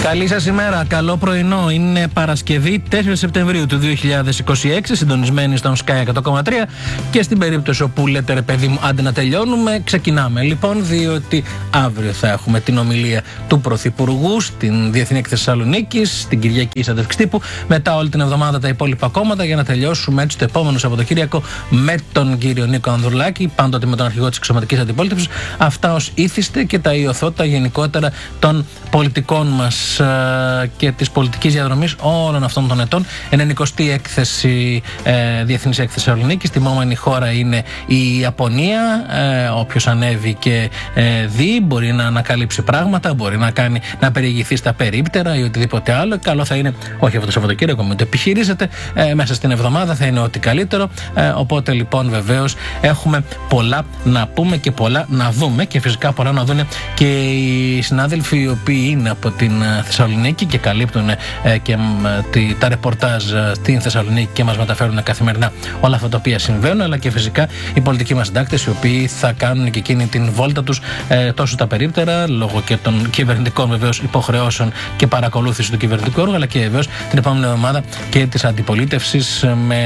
Καλή σας ημέρα, καλό πρωινό. Είναι Παρασκευή 4 Σεπτεμβρίου του 2026, συντονισμένοι στον Sky 100,3 και στην περίπτωση όπου λέτε ρε παιδί μου άντε να τελειώνουμε, ξεκινάμε λοιπόν, διότι αύριο θα έχουμε την ομιλία του Πρωθυπουργού στην Διεθνή Έκθεση Θεσσαλονίκης, στην Κυριακή συνέντευξη τύπου, μετά όλη την εβδομάδα τα υπόλοιπα κόμματα για να τελειώσουμε έτσι το επόμενο Σαββατοκύριακο με τον κύριο Νίκο Ανδρουλάκη, πάντοτε με τον αρχηγό της εξωματικής αντιπολίτευσης. Αυτά ως ήθιστε και τα ιωθώτα γενικότερα των πολιτικών μας και της πολιτικής διαδρομής όλων αυτών των ετών. 90η έκθεση, Διεθνής Έκθεση Θεσσαλονίκης. Τιμόμενη χώρα είναι η Ιαπωνία. Όποιος ανέβει και δει μπορεί να ανακαλύψει πράγματα, μπορεί να περιηγηθεί στα περίπτερα ή οτιδήποτε άλλο. Καλό θα είναι, όχι αυτό το Σαββατοκύριακο, μην το επιχειρήσετε, μέσα στην εβδομάδα θα είναι ό,τι καλύτερο. Οπότε λοιπόν βεβαίως έχουμε πολλά να πούμε και πολλά να δούμε, και φυσικά πολλά να δουν και οι συνάδελφοι οι οποίοι είναι από την Θεσσαλονίκη και καλύπτουν και τα ρεπορτάζ στην Θεσσαλονίκη και μας μεταφέρουν καθημερινά όλα αυτά τα οποία συμβαίνουν, αλλά και φυσικά οι πολιτικοί μας συντάκτες οι οποίοι θα κάνουν και εκείνη την βόλτα τους τόσο στα περίπτερα λόγω και των κυβερνητικών βεβαίως υποχρεώσεων και παρακολούθηση του κυβερνητικού έργου, αλλά και βεβαίως την επόμενη εβδομάδα και της αντιπολίτευσης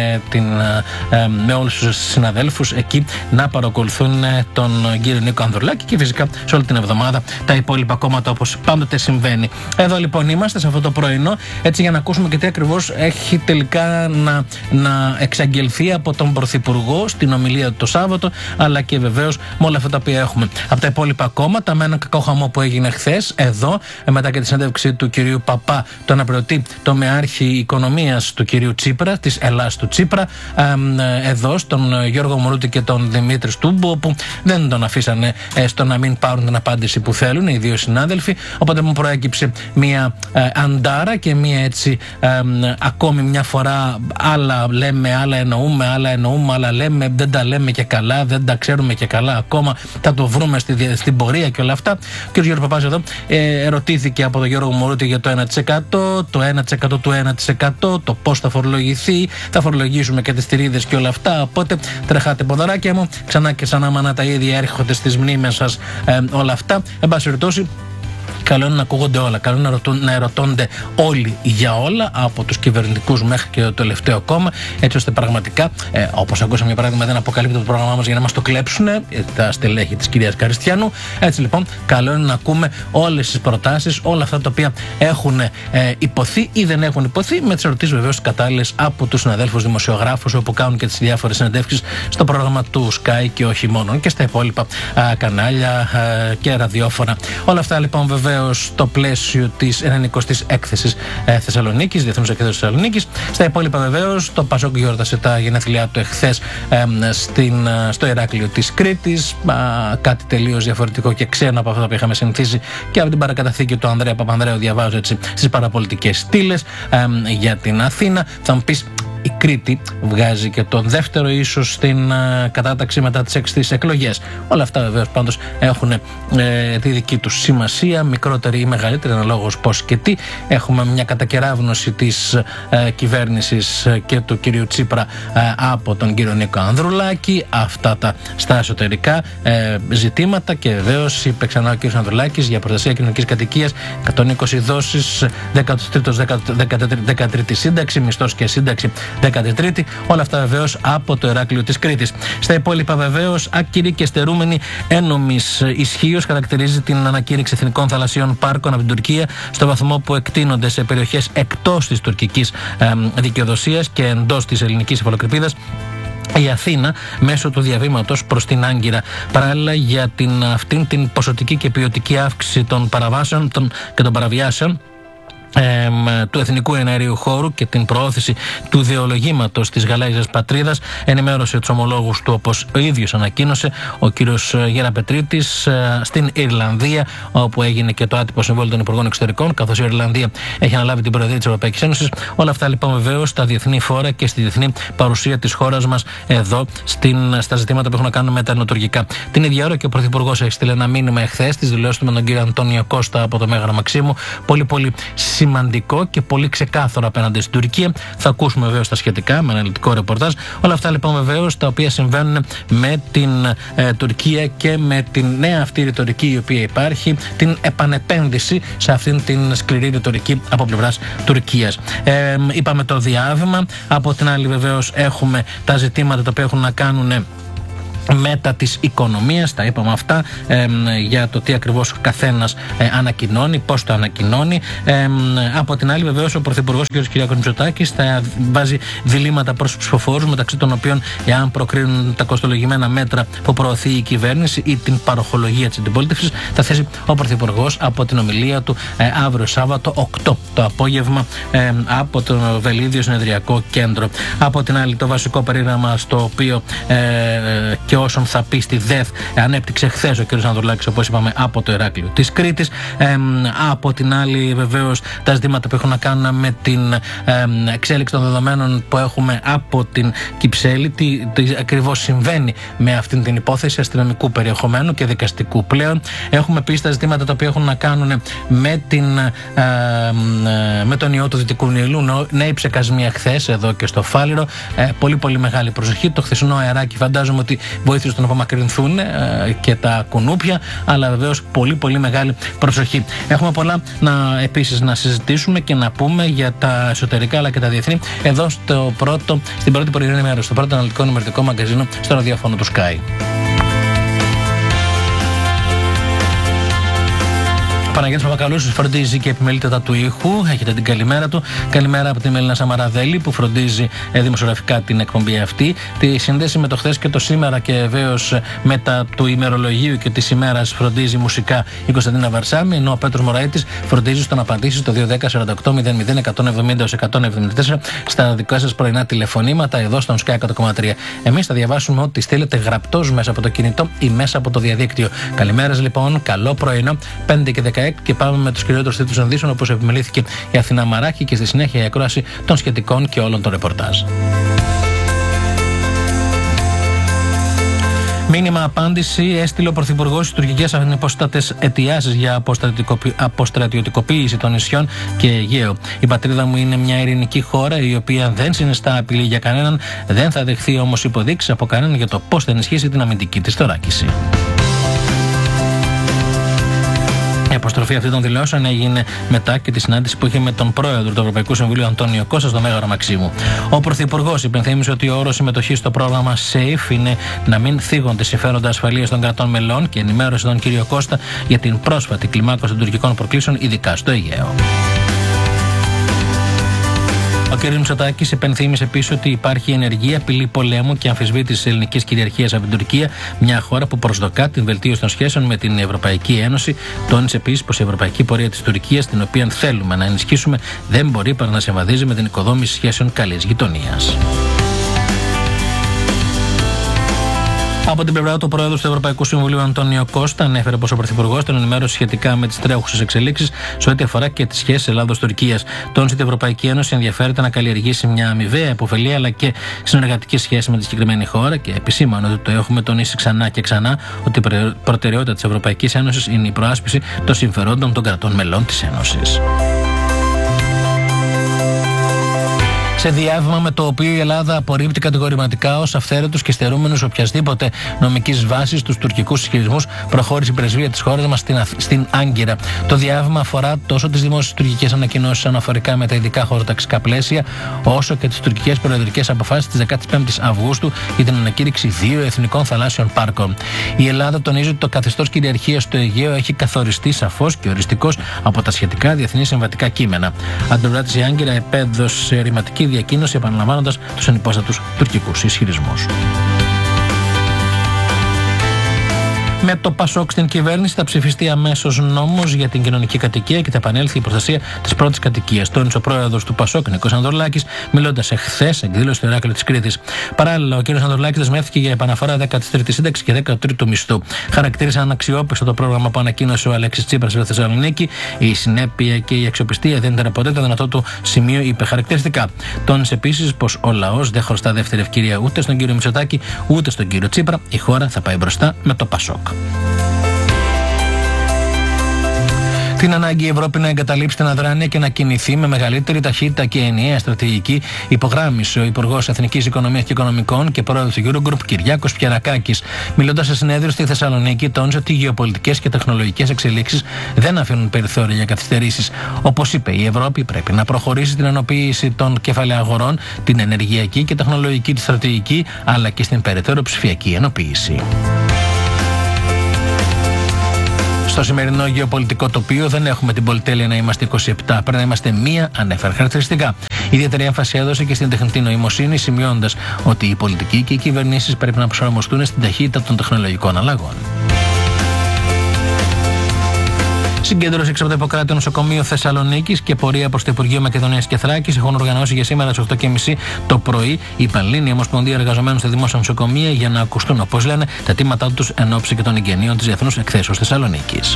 με όλους τους συναδέλφους εκεί να παρακολουθούν τον κύριο Νίκο Ανδρουλάκη και φυσικά σε όλη την εβδομάδα τα υπόλοιπα κόμματα όπως πάντοτε συμβαίνει. Εδώ λοιπόν είμαστε σε αυτό το πρωινό, έτσι για να ακούσουμε και τι ακριβώς έχει τελικά να εξαγγελθεί από τον Πρωθυπουργό στην ομιλία του το Σάββατο, αλλά και βεβαίως με όλα αυτά τα οποία έχουμε από τα υπόλοιπα κόμματα, με έναν κακό χαμό που έγινε χθες εδώ, μετά και τη συνέντευξη του κυρίου Παπά, τον αναπληρωτή τομεάρχη οικονομίας του κυρίου Τσίπρα, της Ελλάς του Τσίπρα, εδώ στον Γιώργο Μωρούτη και τον Δημήτρη Στούμπο, όπου δεν τον αφήσανε στο να μην πάρουν την απάντηση που θέλουν οι δύο συνάδελφοι. Οπότε μου προέκυψε μια αντάρα και μια έτσι ακόμη μια φορά άλλα λέμε, άλλα εννοούμε, άλλα λέμε, δεν τα λέμε και καλά, δεν τα ξέρουμε και καλά ακόμα, θα το βρούμε στην πορεία και όλα αυτά. Ο κ. Γιώργος Παπάς εδώ ερωτήθηκε από τον Γιώργο Μωρούτη για το 1%, το 1% του 1%, το πώς θα φορολογηθεί, θα φορολογήσουμε και τις θηρίδες και όλα αυτά. Οπότε τρεχάτε ποδαράκια μου, ξανά και σαν άμα τα ίδια έρχονται στις μνήμες σας όλα αυτά. Εν πάση περιπτώσει, καλό είναι να ακούγονται όλα, καλό είναι να ερωτώνται όλοι για όλα, από τους κυβερνητικούς μέχρι και το τελευταίο κόμμα, έτσι ώστε πραγματικά, όπως ακούσαμε για παράδειγμα, δεν αποκαλύπτει το πρόγραμμά μας για να μας το κλέψουν τα στελέχη της κυρίας Καριστιανού. Έτσι λοιπόν, καλό είναι να ακούμε όλες τις προτάσεις, όλα αυτά τα οποία έχουν υποθεί ή δεν έχουν υποθεί, με τις ερωτήσεις βεβαίως κατάλληλες από τους συναδέλφους δημοσιογράφους, όπου κάνουν και τις διάφορες συνεντεύξεις στο πρόγραμμα του Sky και όχι μόνο, και στα υπόλοιπα κανάλια και ραδιόφωνα. Όλα αυτά λοιπόν βεβαίως στο πλαίσιο της 90ης έκθεσης Θεσσαλονίκης, Διεθνούς Έκθεσης Θεσσαλονίκης. Στα υπόλοιπα βεβαίως το Πασόκ γιόρτασε τα γενέθλιά του εχθές στο Ηράκλειο της Κρήτης, κάτι τελείως διαφορετικό και ξένο από αυτό που είχαμε συνηθίσει και από την παρακαταθήκη του Ανδρέα Παπανδρέου, διαβάζω έτσι στις παραπολιτικές στήλες για την Αθήνα. Θα μου πεις, η Κρήτη βγάζει και τον δεύτερο ίσως στην κατάταξη μετά τις 6 εκλογές. Όλα αυτά βεβαίως πάντως έχουν τη δική τους σημασία, μικρότερη ή μεγαλύτερη αναλόγως πώς και τι. Έχουμε μια κατακεράβνωση της κυβέρνησης και του κυρίου Τσίπρα από τον κύριο Νίκο Ανδρουλάκη, αυτά στα εσωτερικά ζητήματα, και βεβαίως είπε ξανά ο κύριος Ανδρουλάκης για προστασία κοινωνικής κατοικίας, 120 δόσεις, 13η σύνταξη, μισθός και σύνταξη 13η, όλα αυτά βεβαίως από το Ηράκλειο της Κρήτης. Στα υπόλοιπα βεβαίως, άκυρη και στερούμενη ένομης ισχύως χαρακτηρίζει την ανακήρυξη εθνικών θαλασσιών πάρκων από την Τουρκία, στο βαθμό που εκτείνονται σε περιοχές εκτός της τουρκικής δικαιοδοσίας και εντός της ελληνικής υφαλοκρηπίδας η Αθήνα μέσω του διαβήματος προς την Άγκυρα. Παράλληλα, για αυτήν την ποσοτική και ποιοτική αύξηση των παραβάσεων και των παραβιάσεων του εθνικού εναερίου χώρου και την προώθηση του ιδεολογήματος της γαλάζιας πατρίδας, ενημέρωσε τους ομολόγους του, όπως ο ίδιος ανακοίνωσε ο κύριος Γεραπετρίτης, στην Ιρλανδία, όπου έγινε και το άτυπο συμβόλαιο των Υπουργών Εξωτερικών, καθώς η Ιρλανδία έχει αναλάβει την Προεδρία της Ευρωπαϊκής Ένωσης. Όλα αυτά λοιπόν βεβαίως στα διεθνή φόρα και στη διεθνή παρουσία της χώρας μας εδώ στα ζητήματα που έχουν να κάνουν με τα ελληνοτουρκικά. Την ίδια ώρα και ο Πρωθυπουργός έχει στείλει ένα μήνυμα εχθές στις δηλώσεις του με τον κύριο Αντώνιο Κώστα από το Μέγαρο Μαξίμου, πολύ σημαντικό και πολύ ξεκάθαρο απέναντι στην Τουρκία. Θα ακούσουμε βεβαίως τα σχετικά με αναλυτικό ρεπορτάζ. Όλα αυτά λοιπόν βεβαίως τα οποία συμβαίνουν με την Τουρκία και με την νέα αυτή ρητορική η οποία υπάρχει, την επανεπένδυση σε αυτήν την σκληρή ρητορική από πλευράς Τουρκίας. Είπαμε το διάβημα. Από την άλλη βεβαίως έχουμε τα ζητήματα τα οποία έχουν να κάνουν μετά της οικονομίας, τα είπαμε αυτά, για το τι ακριβώς ο καθένας ανακοινώνει, πώς το ανακοινώνει. Από την άλλη βεβαίως ο Πρωθυπουργός κ. Κυριάκος Μητσοτάκης θα βάζει διλήμματα προς τους ψηφοφόρους, μεταξύ των οποίων εάν προκρίνουν τα κοστολογημένα μέτρα που προωθεί η κυβέρνηση ή την παροχολογία της αντιπολίτευσης, θα θέσει ο Πρωθυπουργός από την ομιλία του αύριο Σάββατο 8 το απόγευμα από το Βελίδιο Συνεδριακό Κέντρο. Από την άλλη το βασικό περίγραμμα στο οποίο και όσων θα πει στη ΔΕΘ ανέπτυξε χθες ο κ. Ανδρουλάκης, όπως είπαμε, από το Ηράκλειο της Κρήτης. Από την άλλη βεβαίως τα ζητήματα που έχουν να κάνουν με την εξέλιξη των δεδομένων που έχουμε από την Κυψέλη, τι ακριβώς συμβαίνει με αυτήν την υπόθεση αστυνομικού περιεχομένου και δικαστικού πλέον. Έχουμε επίσης τα ζητήματα τα οποία έχουν να κάνουν με τον ιό του Δυτικού Νεηλού, νέοι ψεκασμοί χθες εδώ και στο Φάληρο. Πολύ μεγάλη προσοχή. Το χθεσινό αεράκι φαντάζομαι ότι βοήθησε στο να απομακρυνθούν και τα κουνούπια, αλλά βεβαίως πολύ μεγάλη προσοχή. Έχουμε πολλά επίσης να συζητήσουμε και να πούμε για τα εσωτερικά αλλά και τα διεθνή εδώ στην πρώτη πρωινή ημέρα, στο πρώτο αναλυτικό ενημερωτικό μαγκαζίνο στο ραδιόφωνο του Sky. Παναγιώτης Παπακαλούσης φροντίζει και επιμελείται τα του ήχου. Έχετε την καλημέρα του. Καλημέρα από τη Μελίνα Σαμαραδέλη που φροντίζει δημοσιογραφικά την εκπομπή αυτή. Τη σύνδεση με το χθες και το σήμερα και βεβαίως μετά του ημερολογίου και της ημέρας φροντίζει μουσικά η Κωνσταντίνα Βαρσάμι. Ενώ ο Πέτρος Μωραήτης φροντίζει στο να απαντήσει στο 210-48-00-170-174 στα δικά σας πρωινά τηλεφωνήματα εδώ στον Sky 100,3. Εμείς θα διαβάσουμε ό,τι στείλετε γραπτός μέσα από το κινητό ή μέσα από το διαδίκτυο. Καλημέρας λοιπόν, καλό πρωινό, 5 και 16. Και πάμε με τους κυριότερους τίτλους ειδήσεων, όπως επιμελήθηκε η Αθηνά Μαράκη και στη συνέχεια η ακρόαση των σχετικών και όλων των ρεπορτάζ. Μήνυμα απάντηση έστειλε ο Πρωθυπουργός στις τουρκικές ανυπόστατες αιτιάσεις για αποστρατιωτικοποίηση των νησιών και Αιγαίου. Η πατρίδα μου είναι μια ειρηνική χώρα η οποία δεν συνιστά απειλή για κανέναν, δεν θα δεχθεί όμως υποδείξεις από κανέναν για το πώς θα ενισχύσει την αμυντική της θωράκιση. Η αποστροφή αυτή των δηλώσεων έγινε μετά και τη συνάντηση που είχε με τον πρόεδρο του Ευρωπαϊκού Συμβουλίου Αντώνιο Κώστα στο Μέγαρο Μαξίμου. Ο Πρωθυπουργός υπενθύμισε ότι ο όρος συμμετοχής στο πρόγραμμα SAFE είναι να μην θίγονται συμφέροντα ασφαλείας των κρατών μελών και ενημέρωσε τον κύριο Κώστα για την πρόσφατη κλιμάκωση των τουρκικών προκλήσεων, ειδικά στο Αιγαίο. Ο κ. Μητσοτάκης υπενθύμησε επίσης ότι υπάρχει ενεργή απειλή πολέμου και αμφισβήτηση της ελληνικής κυριαρχίας από την Τουρκία, μια χώρα που προσδοκά την βελτίωση των σχέσεων με την Ευρωπαϊκή Ένωση. Τόνισε επίσης πως η ευρωπαϊκή πορεία της Τουρκίας, την οποία θέλουμε να ενισχύσουμε, δεν μπορεί παρά να συμβαδίζει με την οικοδόμηση σχέσεων καλής γειτονίας. Από την πλευρά του, ο πρόεδρος του Ευρωπαϊκού Συμβουλίου Αντώνιο Κώστα ανέφερε πως ο Πρωθυπουργός τον ενημέρωσε σχετικά με τις τρέχουσες εξελίξεις σε ό,τι αφορά και τις σχέσεις Ελλάδος-Τουρκίας. Τόνισε ότι η Ευρωπαϊκή Ένωση ενδιαφέρεται να καλλιεργήσει μια αμοιβαία υποφελή αλλά και συνεργατική σχέση με τη συγκεκριμένη χώρα και επισήμανε ότι το έχουμε τονίσει ξανά και ξανά ότι η προτεραιότητα της Ευρωπαϊκής Ένωσης είναι η προάσπιση των συμφερόντων των κρατών μελών της Ένωσης. Σε διάβημα με το οποίο η Ελλάδα απορρίπτει κατηγορηματικά ως αυθαίρετους και στερούμενους οποιασδήποτε νομικής βάσης τους τουρκικούς ισχυρισμούς, προχώρησε η πρεσβεία της χώρας μας στην Άγκυρα. Το διάβημα αφορά τόσο τις δημόσιες τουρκικές ανακοινώσεις αναφορικά με τα ειδικά χωροταξικά πλαίσια, όσο και τις τουρκικές προεδρικές αποφάσεις της 15ης Αυγούστου για την ανακήρυξη 2 εθνικών θαλάσσιων πάρκων. Η Ελλάδα τονίζει ότι το καθεστώς κυριαρχίας στο Αιγαίο έχει καθοριστεί σαφώς και οριστικώς από τα σχετικά διεθνή συμβατικά κείμενα. Αν την πλευρά της η Άγκυρα επέδωσε ρηματική διακοίνωση επαναλαμβάνοντας τους ανυπόστατους τουρκικούς ισχυρισμούς. Με το Πασόκ στην κυβέρνηση θα ψηφιστεί αμέσως νόμος για την κοινωνική κατοικία και θα επανέλθει η προστασία της πρώτης κατοικίας. Τόνισε ο πρόεδρος του Πασόκ, Νίκος Ανδρουλάκης, μιλώντας εχθές εκδήλωση στο Ηράκλειο της Κρήτης. Παράλληλα, ο κ. Ανδρουλάκης δεσμεύτηκε για επαναφορά 13ης σύνταξης και 13ου μισθού. Χαρακτήρισε αναξιόπιστο το πρόγραμμα που ανακοίνωσε ο Αλέξης Τσίπρας στη Θεσσαλονίκη. Η συνέπεια και η αξιοπιστία δεν ήταν ποτέ το δυνατό του σημείο, είπε χαρακτηριστικά. Τόνισε επίσης πως ο λαός δεν χρωστά δεύτερη ευκαιρία ούτε στον κύριο Μητσοτάκη ούτε στον κύριο Τσίπρα. Η χώρα θα πάει μπροστά με το Πασόκ. Την ανάγκη η Ευρώπη να εγκαταλείψει την αδράνεια και να κινηθεί με μεγαλύτερη ταχύτητα και ενιαία στρατηγική υπογράμμισε ο Υπουργός Εθνικής Οικονομίας και Οικονομικών και πρόεδρος του Eurogroup Κυριάκος Πιερακάκης. Μιλώντας σε συνέδριο στη Θεσσαλονίκη, τόνισε ότι οι γεωπολιτικές και τεχνολογικές εξελίξεις δεν αφήνουν περιθώρια για καθυστερήσεις. Όπως είπε, η Ευρώπη πρέπει να προχωρήσει στην ενοποίηση των κεφαλαίων, την ενεργειακή και τεχνολογική της στρατηγική, αλλά και στην περαιτέρω ψηφιακή ενοποίηση. Στο σημερινό γεωπολιτικό τοπίο δεν έχουμε την πολυτέλεια να είμαστε 27, πρέπει να είμαστε μία, ανέφερε χαρακτηριστικά. Ιδιαίτερη έμφαση έδωσε και στην τεχνητή νοημοσύνη, σημειώνοντας ότι οι πολιτικοί και οι κυβερνήσεις πρέπει να προσαρμοστούν στην ταχύτητα των τεχνολογικών αλλαγών. Συγκέντρωση έξω από το Ιπποκράτη νοσοκομείο Θεσσαλονίκης και πορεία προς το Υπουργείο Μακεδονίας και Θράκης έχουν οργανώσει για σήμερα στις 8:30 το πρωί η Πανελλήνια Ομοσπονδία Εργαζομένων στα Δημόσια Νοσοκομεία για να ακουστούν, όπως λένε, τα αιτήματά τους εν ώψη και των εγγενείων της Διεθνούς Εκθέσεως Θεσσαλονίκης.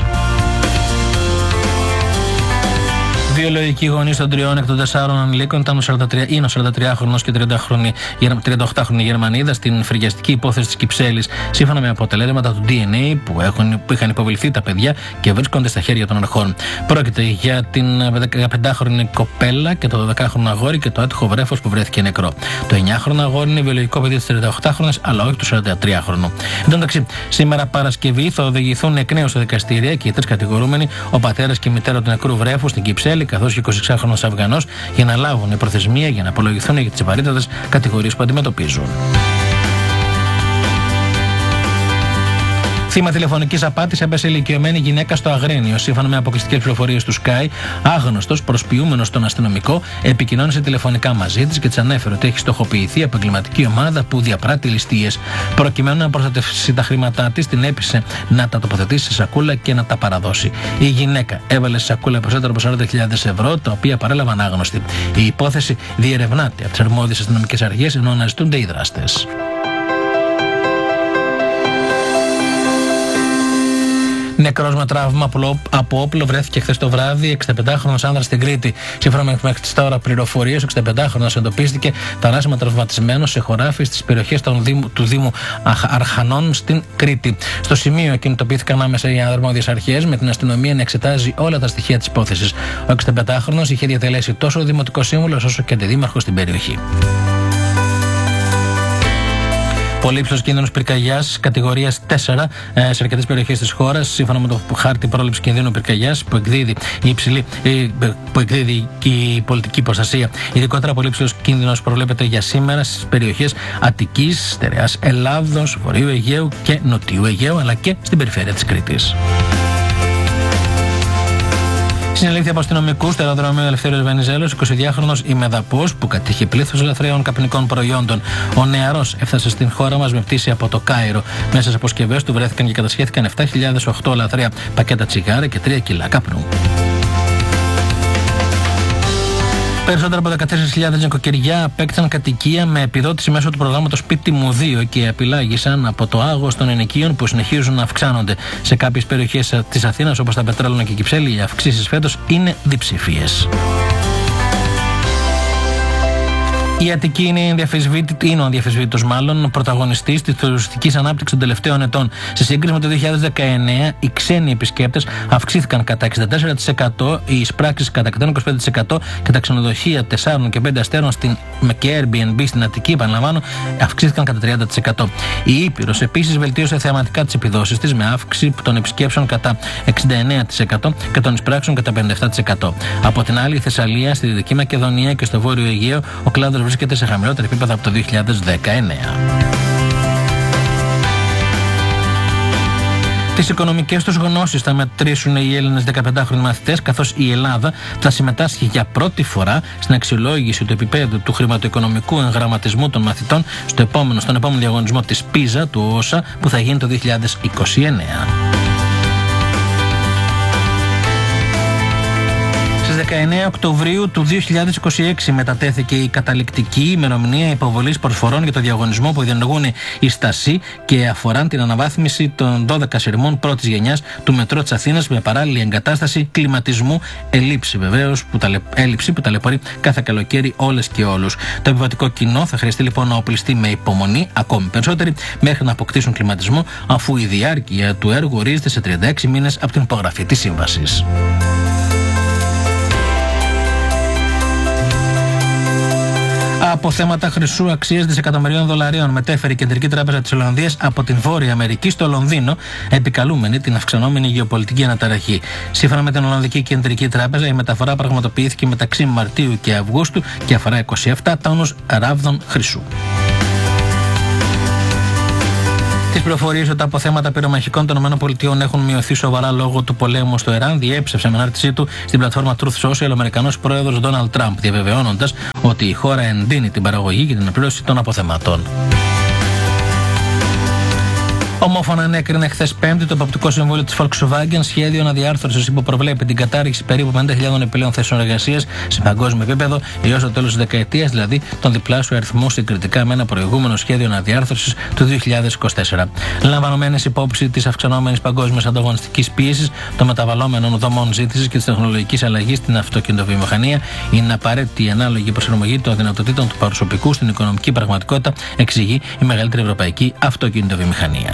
Δύο λογικοί γονείς των 3 εκ των 4 ανηλίκων ήταν ο 43χρονος και 38χρονη Γερμανίδα στην φρικιαστική υπόθεση της Κυψέλης, σύμφωνα με αποτελέσματα του DNA που είχαν υποβληθεί τα παιδιά και βρίσκονται στα χέρια των αρχών. Πρόκειται για την 15χρονη κοπέλα και το 12χρονο αγόρι και το άτυχο βρέφος που βρέθηκε νεκρό. Το 9χρονο αγόρι είναι βιολογικό παιδί της 38χρονης, αλλά όχι του 43χρονου. Εν τω μεταξύ, σήμερα Παρασκευή θα οδηγηθούν εκ νέου στα δικαστήρια και οι 3 κατηγορούμενοι, ο πατέρας και η μητέρα του νεκρού βρέφου στην Κυψέλη, καθώς και 26χρονος Αφγανός, για να λάβουν προθεσμία για να απολογηθούν για τις βαρύτατες κατηγορίες που αντιμετωπίζουν. Θύμα τηλεφωνικής απάτης έπεσε ηλικιωμένη γυναίκα στο Αγρίνιο. Σύμφωνα με αποκλειστικές πληροφορίες του Sky, άγνωστος, προσποιούμενος στον αστυνομικό, επικοινώνησε τηλεφωνικά μαζί της και της ανέφερε ότι έχει στοχοποιηθεί από εγκληματική ομάδα που διαπράττει ληστείες. Προκειμένου να προστατεύσει τα χρήματά της, την έπεισε να τα τοποθετήσει σε σακούλα και να τα παραδώσει. Η γυναίκα έβαλε σε σακούλα περισσότερο από 40.000 ευρώ, τα οποία παρέλαβαν άγνωστοι. Η υπόθεση διερευνάται από τις αρμόδιες αστυνομικές αρχές, ενώ αναζητούνται οι δράστες. Νεκρός με τραύμα από όπλο βρέθηκε χθες το βράδυ 65χρονος άνδρας στην Κρήτη. Σύμφωνα με μέχρι τις τώρα πληροφορίες, ο 65χρονος εντοπίστηκε θανάσιμα τραυματισμένος σε χωράφι στις περιοχές του Δήμου Αρχανών στην Κρήτη. Στο σημείο κινητοποιήθηκαν άμεσα οι αρμόδιες αρχές, με την αστυνομία να εξετάζει όλα τα στοιχεία της υπόθεσης. Ο 65χρονος είχε διατελέσει τόσο ο Δημοτικός Σύμβουλος όσο και αντιδήμαρχος στην περιοχή. Πολύ υψηλός κίνδυνος πυρκαγιάς κατηγορίας 4 σε αρκετές περιοχές της χώρας, σύμφωνα με το χάρτη πρόληψης κινδύνου πυρκαγιάς που εκδίδει η πολιτική προστασία. Ειδικότερα, πολύ υψηλός κίνδυνος προβλέπεται για σήμερα στις περιοχές Αττικής, Στερεάς Ελλάδος, Βορείου Αιγαίου και Νοτιού Αιγαίου, αλλά και στην περιφέρεια της Κρήτης. Συνελήφθη από αστυνομικούς στο αεροδρόμιο Ελευθέριος Βενιζέλος 22χρονος ημεδαπός που κατήχε πλήθος λαθρέων καπνικών προϊόντων. Ο νεαρός έφτασε στην χώρα μας με πτήση από το Κάιρο. Μέσα σε αποσκευές του βρέθηκαν και κατασχέθηκαν 7.008 λαθρέα πακέτα τσιγάρα και 3 κιλά καπνού. Περισσότερα από 14.000 νοικοκυριά απέκτησαν κατοικία με επιδότηση μέσω του προγράμματος Σπίτι μου 2 και απειλάγησαν από το άγος των ενοικίων που συνεχίζουν να αυξάνονται. Σε κάποιες περιοχές της Αθήνας, όπως τα Πετράλωνα και η Κυψέλη, οι αυξήσεις φέτος είναι διψήφιες. Η Αττική είναι ο αδιαφεσβήτητος πρωταγωνιστής της τουριστικής ανάπτυξης των τελευταίων ετών. Σε σύγκριση με το 2019, οι ξένοι επισκέπτες αυξήθηκαν κατά 64%, οι εισπράξεις κατά 125% και τα ξενοδοχεία 4 και 5 αστέρων και Airbnb στην Αττική, επαναλαμβάνω, αυξήθηκαν κατά 30%. Η Ήπειρος επίσης βελτίωσε θεαματικά τις επιδόσεις της, με αύξηση των επισκέψεων κατά 69% και των εισπράξεων κατά 57%. Από την άλλη, η Θεσσαλία, στη Δυτική Μακεδονία και στο Βόρειο Αιγαίο, ο κλάδος βρίσκεται σε χαμηλότερα επίπεδα από το 2019. Τις οικονομικές τους γνώσεις θα μετρήσουν οι Έλληνες 15χρονοι μαθητές, καθώς η Ελλάδα θα συμμετάσχει για πρώτη φορά στην αξιολόγηση του επίπεδου του χρηματοοικονομικού εγγραμματισμού των μαθητών στον επόμενο διαγωνισμό της PISA του ΩΣΑ που θα γίνει το 2029. Στις 19 Οκτωβρίου του 2026 μετατέθηκε η καταληκτική ημερομηνία υποβολής προσφορών για το διαγωνισμό που διενεργούν οι Στασί και αφορά την αναβάθμιση των 12 σειρμών πρώτης γενιάς του μετρό της Αθήνας με παράλληλη εγκατάσταση κλιματισμού, έλλειψη που ταλαιπωρεί κάθε καλοκαίρι όλες και όλους. Το επιβατικό κοινό θα χρειαστεί λοιπόν να οπλιστεί με υπομονή, ακόμη περισσότεροι, μέχρι να αποκτήσουν κλιματισμό, αφού η διάρκεια του έργου ορίζεται σε 36 μήνες από την υπογραφή της σύμβασης. αποθέματα χρυσού αξίας δισεκατομμυρίων δολαρίων μετέφερε η Κεντρική Τράπεζα της Ολλανδίας από την Βόρεια Αμερική στο Λονδίνο, επικαλούμενη την αυξανόμενη γεωπολιτική αναταραχή. Σύμφωνα με την Ολλανδική Κεντρική Τράπεζα, η μεταφορά πραγματοποιήθηκε μεταξύ Μαρτίου και Αυγούστου και αφορά 27 τόνους ράβδων χρυσού. Τις πληροφορίες ότι τα αποθέματα πυρομαχικών των ΗΠΑ έχουν μειωθεί σοβαρά λόγω του πολέμου στο Ιράν διέψευσε με ανάρτησή του στην πλατφόρμα Truth Social ο Αμερικανός πρόεδρος Ντόναλντ Τραμπ, διαβεβαιώνοντας ότι η χώρα εντείνει την παραγωγή και την εκπλήρωση των αποθεμάτων. Ομόφωνα ανέκρινε χθες Πέμπτη το Εποπτικό Συμβούλιο της Volkswagen σχέδιο αναδιάρθρωσης που προβλέπει την κατάργηση περίπου 50.000 επιπλέον θέσεων εργασίας σε παγκόσμιο επίπεδο έως το τέλος της δεκαετίας, δηλαδή τον διπλάσιο αριθμό συγκριτικά με ένα προηγούμενο σχέδιο αναδιάρθρωσης του 2024. Λαμβανομένες υπόψη της αυξανόμενης παγκόσμιας ανταγωνιστικής πίεσης, των μεταβαλλόμενων δομών ζήτησης και της τεχνολογικής αλλαγής στην αυτοκινητοβιομηχανία, είναι απαραίτητη η ανάλογη προσαρμογή των δυνατοτήτων του προσωπικού στην οικονομική πραγματικότητα, εξηγεί η μεγαλύτερη ευρωπαϊκή αυτοκινητοβιομηχανία.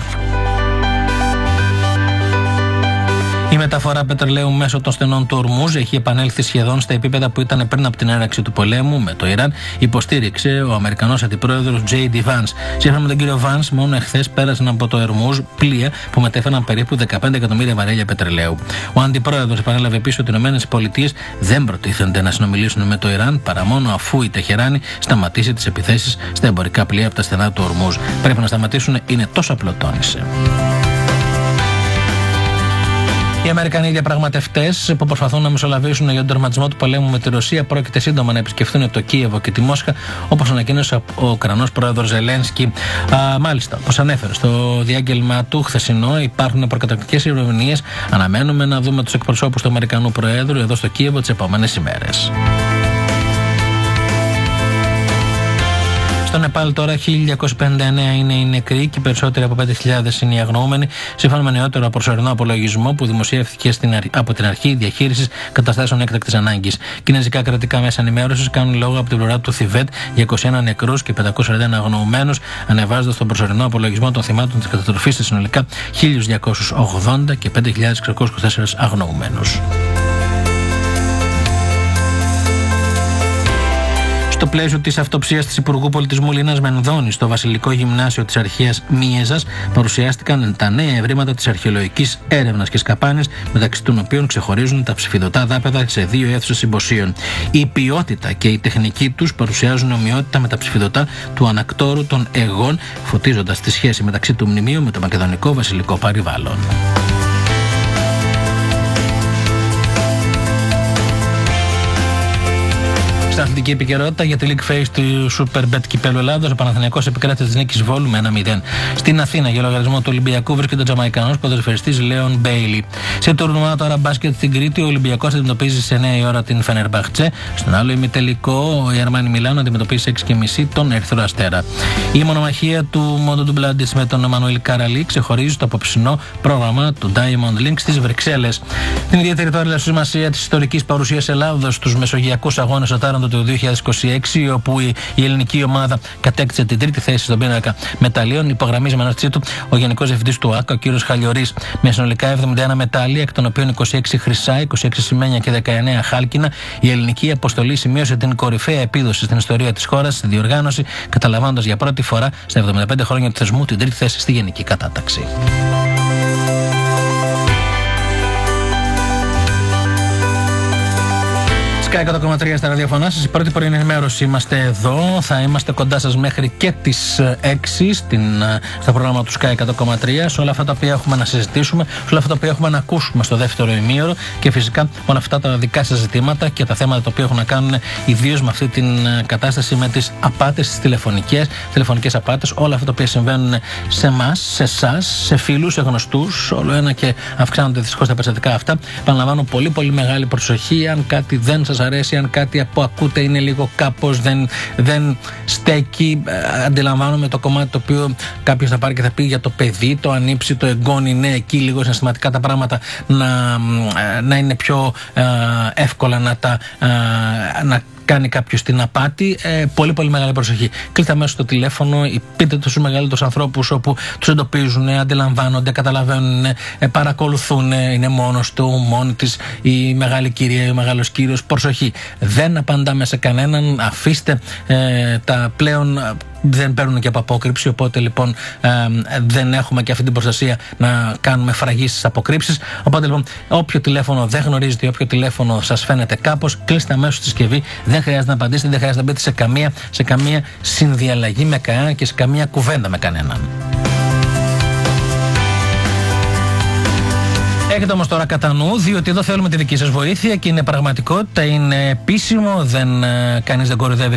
Η μεταφορά πετρελαίου μέσω των στενών του Ορμούζ έχει επανέλθει σχεδόν στα επίπεδα που ήταν πριν από την έναρξη του πολέμου με το Ιράν, υποστήριξε ο Αμερικανός αντιπρόεδρος J.D. Vance. Σύμφωνα με τον κύριο Vance, μόνο εχθές πέρασαν από το Ορμούζ πλοία που μετέφεραν περίπου 15 εκατομμύρια βαρέλια πετρελαίου. Ο αντιπρόεδρος επανέλαβε επίσης ότι οι ΗΠΑ δεν προτίθενται να συνομιλήσουν με το Ιράν παρά μόνο αφού η Τεχεράνη σταματήσει τις επιθέσεις στα εμπορικά πλοία από τα στενά του Ορμούζ. Πρέπει να σταματήσουν, είναι τόσο απλό, τόνισε. Οι Αμερικανοί διαπραγματευτές που προσπαθούν να μεσολαβήσουν για τον τερματισμό του πολέμου με τη Ρωσία πρόκειται σύντομα να επισκεφθούν το Κίεβο και τη Μόσχα, όπως ανακοίνωσε ο Ουκρανός πρόεδρος Ζελένσκι. Μάλιστα, όπως ανέφερε στο διάγγελμα του χθεσινό, υπάρχουν προκαταρκτικές ειρηνίες. Αναμένουμε να δούμε τους εκπροσώπους του Αμερικανού Προέδρου εδώ στο Κίεβο τις επόμενες ημέρες. Στο Νεπάλ τώρα 1.259 είναι οι νεκροί και περισσότεροι από 5.000 είναι οι αγνοούμενοι, σύμφωνα με νεότερο προσωρινό απολογισμό που δημοσιεύθηκε από την αρχή διαχείρισης καταστάσεων έκτακτης ανάγκης. Κινέζικα κρατικά μέσα ενημέρωσης κάνουν λόγο από την πλευρά του Θιβέτ για 21 νεκρούς και 541 αγνοούμενους, ανεβάζοντας τον προσωρινό απολογισμό των θυμάτων της καταστροφής σε συνολικά 1.280 και 5.624 αγνοούμενους. Στο πλαίσιο της αυτοψίας της Υπουργού Πολιτισμού Λίνας Μενδώνη στο Βασιλικό Γυμνάσιο της Αρχαίας Μίεζας παρουσιάστηκαν τα νέα ευρήματα της αρχαιολογικής έρευνας και σκαπάνες, μεταξύ των οποίων ξεχωρίζουν τα ψηφιδωτά δάπεδα σε 2 αίθουσες συμποσίων. Η ποιότητα και η τεχνική τους παρουσιάζουν ομοιότητα με τα ψηφιδωτά του ανακτόρου των Αιγών, φωτίζοντας τη σχέση μεταξύ του μνημείου με το μακεδονικό βασιλικό περιβάλλον. Στην αθλητική επικαιρότητα για τη League Phase του Superbet Κυπέλλου Ελλάδος, ο Παναθηναϊκός επικράτησε της νίκης Βόλου με 1-0. Στην Αθήνα, για λογαριασμό του Ολυμπιακού, βρίσκεται ο Τζαμαϊκανός ποδοσφαιριστής Λέον Μπέιλι. Σε τουρνουά τώρα μπάσκετ στην Κρήτη, ο Ολυμπιακός αντιμετωπίζει σε 9 η ώρα την Φενερμπαχτζέ. Στον άλλο ημιτελικό, η Αρμάνι Μιλάνο αντιμετωπίζει σε 6.30 τον Ερυθρό Αστέρα. Η μονομαχία του Μόντο Ντουμπλάντης με τον Εμμανουήλ Καραλή ξεχωρίζει το απόψινό πρόγραμμα του Diamond Link στις Βρυξέλλες. Την ιδιαίτερη τώρα σημασία της ιστορικής παρουσίας Ελλάδος στους Μεσογειακούς Αγώνες Ατάραντο του 2026, όπου η ελληνική ομάδα κατέκτησε την τρίτη θέση στον πίνακα μεταλλίων, υπογραμμίζει με ανάρτησή του ο Γενικός Διευθυντής του ΆΚΑ, ο κ. Χαλιορής, με συνολικά 71 μετάλλια, εκ των οποίων 26 χρυσά, 26 σημαίνια και 19 χάλκινα. Η ελληνική αποστολή σημείωσε την κορυφαία επίδοση στην ιστορία της χώρας στη διοργάνωση, καταλαμβάνοντας για πρώτη φορά στα 75 χρόνια του θεσμού την τρίτη θέση στη γενική κατάταξη. Sky 100,3 στα ραδιοφωνά σας. Η πρώτη πρωινή ενημέρωση είμαστε εδώ. Θα είμαστε κοντά σας μέχρι και τις 6 στο πρόγραμμα του Sky 100,3. Σε όλα αυτά τα οποία έχουμε να συζητήσουμε, σε όλα αυτά τα οποία έχουμε να ακούσουμε στο δεύτερο ημίωρο και φυσικά όλα αυτά τα δικά σας ζητήματα και τα θέματα τα οποία έχουν να κάνουν ιδίως με αυτή την κατάσταση με τις απάτες, τις τηλεφωνικές απάτες, όλα αυτά τα οποία συμβαίνουν σε εμάς, σε εσάς, σε φίλους, σε γνωστούς. Όλο ένα και αυξάνονται δυστυχώς τα περιστατικά αυτά. Επαναλαμβάνω, πολύ πολύ μεγάλη προσοχή. Αν κάτι δεν σας αρέσει, αν κάτι που ακούτε είναι λίγο κάπως δεν στέκει, αντιλαμβάνομαι το κομμάτι το οποίο κάποιος θα πάρει και θα πει για το παιδί, το ανήψει, το εγγόνι, ναι, εκεί λίγο συναισθηματικά τα πράγματα να είναι πιο εύκολα να κάνει κάποιος την απάτη, πολύ πολύ μεγάλη προσοχή. Κλείστε αμέσως το τηλέφωνο, πείτε τους μεγαλύτερους ανθρώπους όπου τους εντοπίζουν, αντιλαμβάνονται, καταλαβαίνουν, παρακολουθούν, είναι μόνος του, μόνη της η μεγάλη κυρία ή ο μεγάλος κύριος. Προσοχή, δεν απαντάμε σε κανέναν, αφήστε τα πλέον. Δεν παίρνουν και από απόκρυψη, οπότε λοιπόν δεν έχουμε και αυτή την προστασία να κάνουμε φραγή στις αποκρύψεις. Οπότε λοιπόν, όποιο τηλέφωνο δεν γνωρίζετε, όποιο τηλέφωνο σας φαίνεται κάπως, κλείστε αμέσως τη συσκευή. Δεν χρειάζεται να απαντήσετε, δεν χρειάζεται να μπείτε σε καμία συνδιαλλαγή με κανέναν και σε καμία κουβέντα με κανέναν. Έχετε όμως τώρα κατά νου, διότι εδώ θέλουμε τη δική σας βοήθεια και είναι πραγματικότητα, είναι επίσημο, κανείς δεν κοροϊδεύει